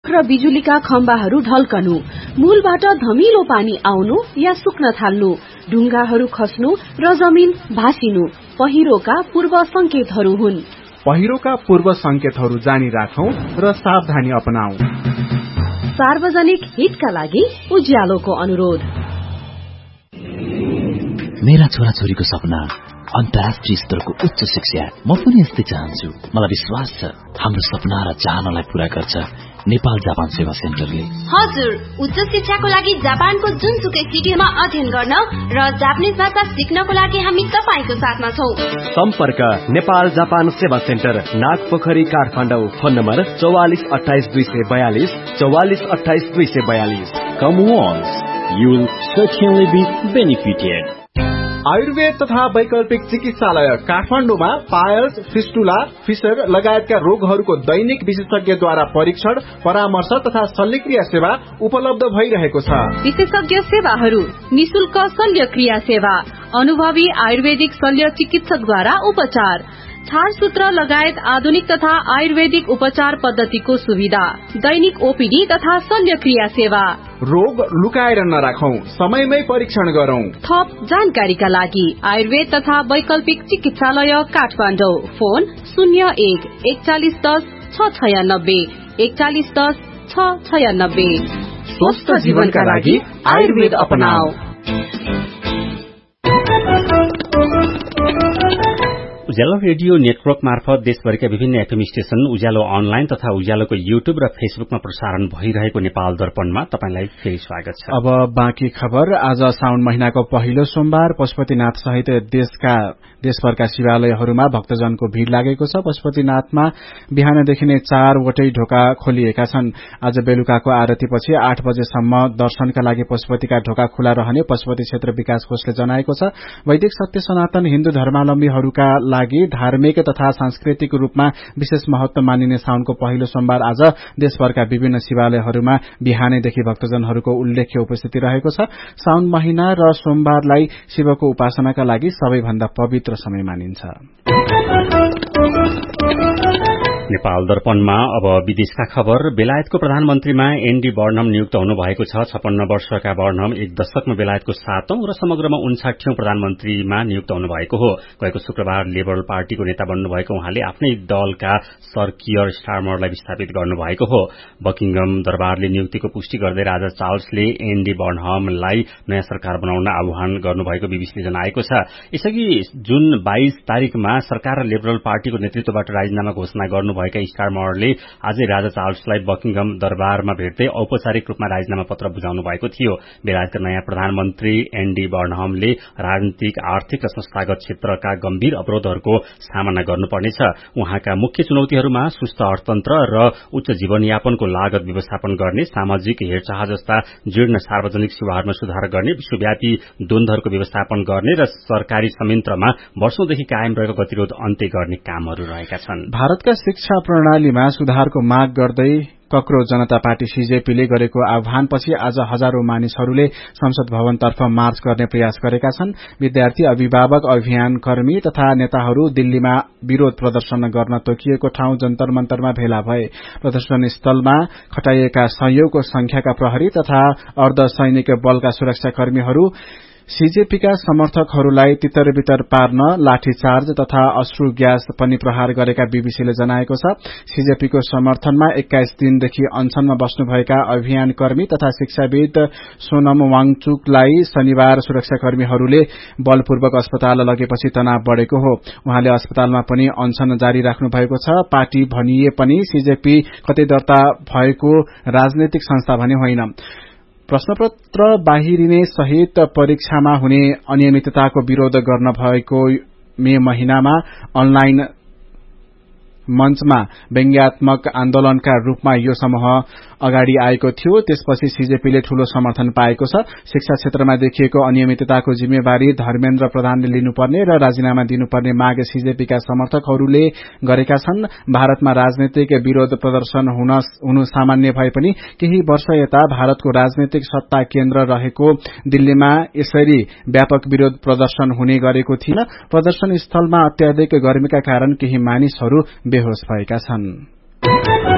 र बिजुलीका खम्बाहरू ढल्कनु, मूलबाट धमिलो पानी आउनु या सुक्न थाल्नु, ढुङ्गाहरू खस्नु र जमिन भासिनु पहिरोका पूर्व संकेतहरू हुन्। पहिरोका पूर्व संकेतहरू जानी राखौं र सावधानी अपनाऊ। सार्वजनिक हितका लागि उज्यालोको अनुरोध। मेरा छोराछोरीको सपना अन्तर्राष्ट्रिय स्तरको उच्च शिक्षा। म पनि यस्तै चाहन्छु। मलाई विश्वास छ हाम्रो सपना र चाहनालाई पूरा गर्छ नेपाल जापान सेवा सेन्टरले। हजुर, उच्च शिक्षाको लागि जापानको जुनसुकै सिटीमा अध्ययन गर्न र जापानिज भाषा सिक्नको लागि हामी तपाईको साथमा छौं। सम्पर्क नेपाल जापान सेवा centre, Nagpokhari, Kathmandu. Phone number 4428 242 4428 242। Come once, you will certainly be benefited. Ayurveda तथा वैकल्पिक चिकित्सालय काठमाडौँमा पायल्स, फिस्टुला, फिसर लगायतका रोगहरूको दैनिक विशेषज्ञद्वारा परीक्षण, परामर्श तथा शल्यक्रिया सेवा उपलब्ध भइरहेको छ। विशेषज्ञ सेवाहरू: निशुल्क शल्यक्रिया सेवा, अनुभवी आयुर्वेदिक शल्य चिकित्सकद्वारा उपचार, छारसूत्र लगायत आधुनिक तथा आयुर्वेदिक उपचार पद्धतिको सुविधा, दैनिक ओपीडी तथा शल्यक्रिया सेवा। रोग लुकाएर नराखौं, समयमै परीक्षण गरौं। थप जानकारीका लागि आयुर्वेद तथा वैकल्पिक चिकित्सालय काठमाडौँ। फोन 01 4110 696 4110 696। स्वस्थ जीवनका लागि आयुर्वेद अपनाऊ। उज्यालो रेडियो नेटवर्क मार्फत देशभरिका विभिन्न एफएम स्टेशन, उज्यालो अनलाइन तथा उज्यालोको युट्युब र फेसबुकमा प्रसारण भइरहेको नेपाल दर्पणमा तपाईलाई फेरि स्वागत छ। अब बाँकी खबर। आज साउन महिनाको पहिलो सोमबार पशुपतिनाथ सहित देशभरका शिवालयहरूमा भक्तजनको भीड़ लागेको छ। पशुपतिनाथमा बिहानदेखि नै 4 वटै ढोका खोलिएका छन्। आज बेलुकाको आरतीपछि 8 बजेसम्म दर्शनका लागि पशुपतिका ढोका खुला रहने पशुपति क्षेत्र विकास कोषले जनाएको छ। वैदिक सत्य सनातन हिन्दू धर्मावलम्बीहरूका लागि धार्मिक तथा सांस्कृतिक रूपमा विशेष महत्व मानिने साउनको पहिलो सोमबार आज देशभरका विभिन्न शिवालयहरूमा बिहानैदेखि भक्तजनहरूको उल्लेख्य उपस्थिति रहेको छ। साउन महिना र सोमबारलाई शिवको उपासनाका लागि सबैभन्दा पवित्र समय मानिन्छ। नेपाल दर्पणमा अब विदेशका खबर। बेलायतको प्रधानमन्त्रीमा एन्डी बर्नहम नियुक्त हुनुभएको छ। 56 वर्षका बर्नहम एक दशकमा बेलायतको 7औं र समग्रमा 59औं प्रधानमन्त्रीमा नियुक्त हुनुभएको हो। गएको शुक्रबार लिबरल पार्टीको नेता बन्नुभएको उहाँले आफ्नै दलका सर कियर स्टारमरलाई विस्थापित गर्नुभएको हो। बकिङहम दरबारले नियुक्तिको पुष्टि गर्दै राजा चार्ल्सले एन्डी बर्नहमलाई नयाँ सरकार बनाउन आह्वान गर्नुभएको बीबीसीले जनाएको छ। यसअघि जुन 22 तारिकमा सरकार र लिबरल पार्टीको नेतृत्वबाट राजीनामा घोषणा गर्नु भएका स्टारमरले आजै राजा चार्ल्सलाई बकिङहम दरबारमा भेट्दै औपचारिक रूपमा राजीनामा पत्र बुझाउनु भएको थियो। बेलायतका नयाँ प्रधानमन्त्री एन्डी बर्नहमले राजनीतिक, आर्थिक र संस्थागत क्षेत्रका गम्भीर अवरोधहरूको सामना गर्नुपर्नेछ। उहाँका मुख्य चुनौतीहरूमा सुस्त अर्थतन्त्र र उच्च जीवनयापनको लागत व्यवस्थापन गर्ने, सामाजिक हेरचाह जस्ता जीर्ण सार्वजनिक सेवाहरूमा सुधार गर्ने, विश्वव्यापी द्वन्द्वहरूको व्यवस्थापन गर्ने र सरकारी संयन्त्रमा वर्षौंदेखि कायम रहेको गतिरोध अन्त्य गर्ने कामहरू रहेका छन्। भारतका शिक्षा प्रणालीमा सुधारको माग गर्दै कक्रोच जनता पार्टी सीजेपीले गरेको आह्वानपछि आज हजारौं मानिसहरूले संसद भवनतर्फ मार्च गर्ने प्रयास गरेका छन्। विद्यार्थी, अभिभावक, अभियानकर्मी तथा नेताहरू दिल्लीमा विरोध प्रदर्शन गर्न तोकिएको ठाउँ जन्तर मन्तरमा भेला भए। प्रदर्शन स्थलमा खटाइएका सयौंको संख्याका प्रहरी तथा अर्धसैनिक बलका सुरक्षाकर्मीहरू सीजेपीका समर्थकहरूलाई तितर-बितर पार्न लाठीचार्ज तथा अश्रु ग्यास पनि प्रहार गरेका बीबीसीले जनाएको छ। सीजेपीको समर्थनमा 21 दिनदेखि अनशनमा बस्नुभएका अभियानकर्मी तथा शिक्षाविद सोनम वाङचुकलाई शनिबार सुरक्षाकर्मीहरूले बलपूर्वक अस्पताल लगेपछि तनाव बढ़ेको हो। उहाँले अस्पतालमा पनि अनशन जारी राख्नु भएको छ। पार्टी भनिए पनि सीजेपी कतै दर्ता भएको राजनैतिक संस्था भने होइन। प्रश्नपत्र बाहिरिने सहित परीक्षामा हुने अनियमितताको विरोध गर्न भएको मे महिनामा अनलाइन मञ्चमा व्यङ्ग्यात्मक आन्दोलनका रूपमा यो समूह अगाडि आएको थियो। त्यसपछि सीजेपीले ठूलो समर्थन पाएको छ। शिक्षा क्षेत्रमा देखिएको अनियमितताको जिम्मेवारी धर्मेन्द्र प्रधानले लिनुपर्ने र राजीनामा दिनुपर्ने माग सीजेपीका समर्थकहरूले गरेका छन्। भारतमा राजनैतिक विरोध प्रदर्शन हुनु सामान्य भए पनि केही वर्ष यता भारतको राजनैतिक सत्ता केन्द्र रहेको दिल्लीमा यसरी व्यापक विरोध प्रदर्शन हुने गरेको थिएन। प्रदर्शन स्थलमा अत्याधिक गर्मीका कारण केही मानिसहरू बेहोस भएका छन्।